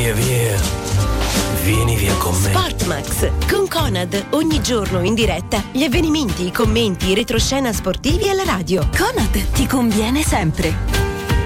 Via via, vieni via con me. Sportmax con Conad, ogni giorno in diretta gli avvenimenti, i commenti, i retroscena sportivi alla radio. Conad ti conviene sempre.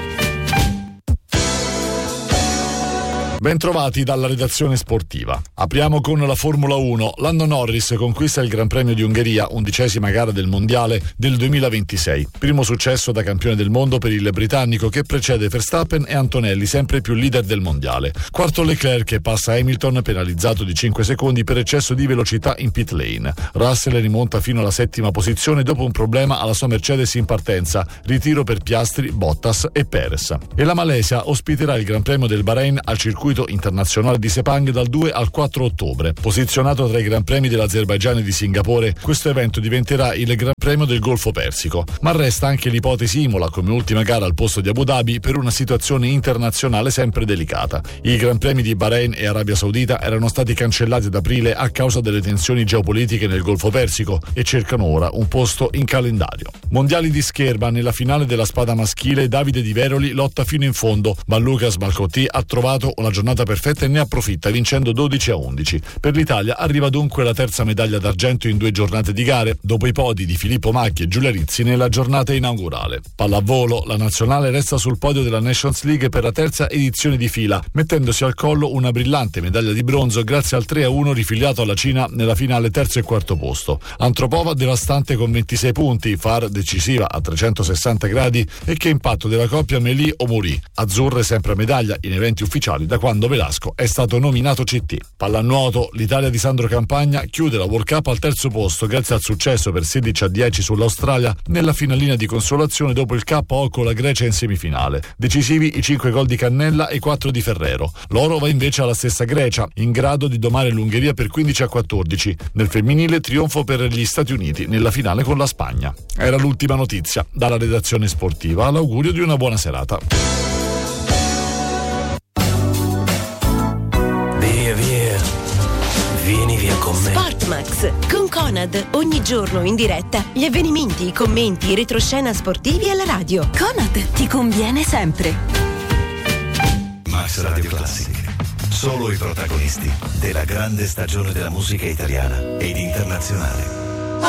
Bentrovati dalla redazione sportiva. Apriamo con la Formula 1. Lando Norris conquista il Gran Premio di Ungheria, 11ª gara del Mondiale del 2026. Primo successo da campione del mondo per il britannico che precede Verstappen e Antonelli, sempre più leader del Mondiale. Quarto Leclerc che passa Hamilton, penalizzato di 5 secondi per eccesso di velocità in pit lane. Russell rimonta fino alla 7ª posizione dopo un problema alla sua Mercedes in partenza. Ritiro per Piastri, Bottas e Perez. E la Malesia ospiterà il Gran Premio del Bahrain al circuito internazionale di Sepang dal 2 al 4 ottobre. Posizionato tra i Gran Premi dell'Azerbaigian e di Singapore, questo evento diventerà il Gran Premio del Golfo Persico, ma resta anche l'ipotesi Imola come ultima gara al posto di Abu Dhabi per una situazione internazionale sempre delicata. I Gran Premi di Bahrain e Arabia Saudita erano stati cancellati ad aprile a causa delle tensioni geopolitiche nel Golfo Persico e cercano ora un posto in calendario. Mondiali di scherma, nella finale della spada maschile Davide Di Veroli lotta fino in fondo, ma Lucas Balcotti ha trovato una giornata perfetta e ne approfitta vincendo 12-11. Per l'Italia arriva dunque la terza medaglia d'argento in 2 giornate di gare, dopo i podi di Filippo Macchi e Giulia Rizzi nella giornata inaugurale. Pallavolo, la nazionale resta sul podio della Nations League per la terza edizione di fila, mettendosi al collo una brillante medaglia di bronzo grazie al 3-1 rifiliato alla Cina nella finale terzo e quarto posto. Antropova devastante con 26 punti, Far decisiva a 360 gradi e che impatto della coppia Melì-Omori. Azzurre sempre a medaglia in eventi ufficiali da quando Velasco è stato nominato CT. Pallanuoto, l'Italia di Sandro Campagna chiude la World Cup al terzo posto grazie al successo per 16-10 sull'Australia nella finalina di consolazione dopo il KO con la Grecia in semifinale. Decisivi i 5 gol di Cannella e 4 di Ferrero. L'oro va invece alla stessa Grecia, in grado di domare l'Ungheria per 15-14. Nel femminile trionfo per gli Stati Uniti nella finale con la Spagna. Era l'ultima notizia. Dalla redazione sportiva l'augurio di una buona serata. Vieni via con me. Sportmax con Conad, ogni giorno in diretta gli avvenimenti, i commenti, i retroscena sportivi alla radio. Conad ti conviene sempre. Max Radio Classic. Solo i protagonisti della grande stagione della musica italiana ed internazionale.